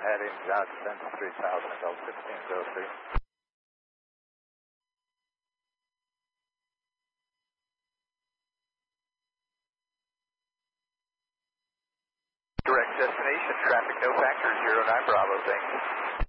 heading descent 3000, L 1603. Direct destination, traffic no factor, 09 Bravo, thanks.